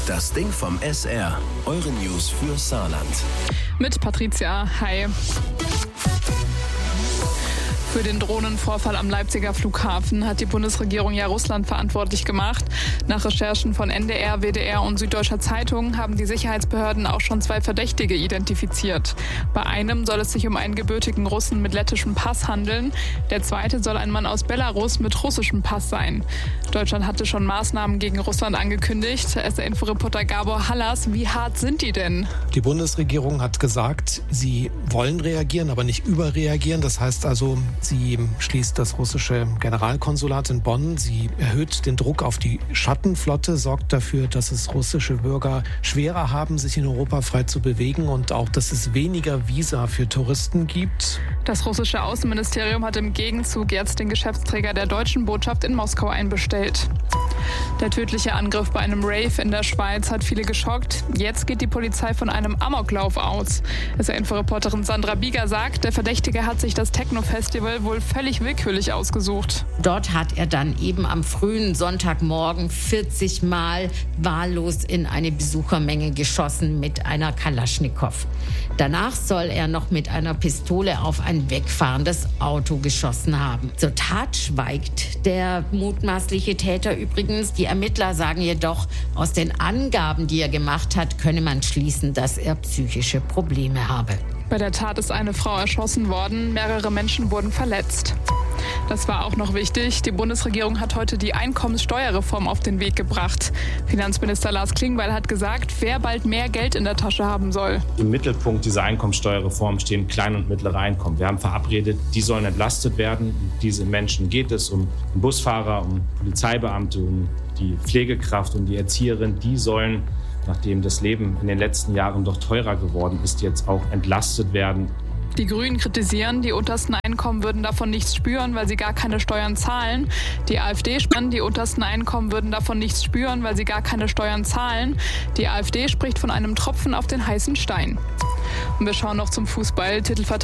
Das Ding vom SR. Eure News für Saarland. Mit Patricia. Hi. Für den Drohnenvorfall am Leipziger Flughafen hat die Bundesregierung ja Russland verantwortlich gemacht. Nach Recherchen von NDR, WDR und Süddeutscher Zeitung haben die Sicherheitsbehörden auch schon 2 Verdächtige identifiziert. Bei einem soll es sich um einen gebürtigen Russen mit lettischem Pass handeln. Der zweite soll ein Mann aus Belarus mit russischem Pass sein. Deutschland hatte schon Maßnahmen gegen Russland angekündigt. SR-Info-Reporter Gabor Hallas, wie hart sind die denn? Die Bundesregierung hat gesagt, sie wollen reagieren, aber nicht überreagieren. Das heißt also, sie schließt das russische Generalkonsulat in Bonn. Sie erhöht den Druck auf die Schattenflotte, sorgt dafür, dass es russische Bürger schwerer haben, sich in Europa frei zu bewegen und auch, dass es weniger Visa für Touristen gibt. Das russische Außenministerium hat im Gegenzug jetzt den Geschäftsträger der deutschen Botschaft in Moskau einbestellt. Der tödliche Angriff bei einem Rave in der Schweiz hat viele geschockt. Jetzt geht die Polizei von einem Amoklauf aus. SR-Info-Reporterin Sandra Bieger sagt, der Verdächtige hat sich das Techno-Festival wohl völlig willkürlich ausgesucht. Dort hat er dann eben am frühen Sonntagmorgen 40 Mal wahllos in eine Besuchermenge geschossen mit einer Kalaschnikow. Danach soll er noch mit einer Pistole auf ein wegfahrendes Auto geschossen haben. Zur Tat schweigt der mutmaßliche Täter übrigens. Die Ermittler sagen jedoch, aus den Angaben, die er gemacht hat, könne man schließen, dass er psychische Probleme habe. Bei der Tat ist eine Frau erschossen worden, mehrere Menschen wurden verletzt. Das war auch noch wichtig. Die Bundesregierung hat heute die Einkommenssteuerreform auf den Weg gebracht. Finanzminister Lars Klingbeil hat gesagt, wer bald mehr Geld in der Tasche haben soll. Im Mittelpunkt dieser Einkommenssteuerreform stehen kleine und mittlere Einkommen. Wir haben verabredet, die sollen entlastet werden. Um diese Menschen geht es, um Busfahrer, um Polizeibeamte, um die Pflegekraft, um die Erzieherin. Die sollen, nachdem das Leben in den letzten Jahren doch teurer geworden ist, jetzt auch entlastet werden. Die Grünen kritisieren, die untersten Einkommen würden davon nichts spüren, weil sie gar keine Steuern zahlen. Die AfD spricht, die untersten Einkommen würden davon nichts spüren, weil sie gar keine Steuern zahlen. Die AfD spricht von einem Tropfen auf den heißen Stein. Und wir schauen noch zum Fußball. Titelverteidiger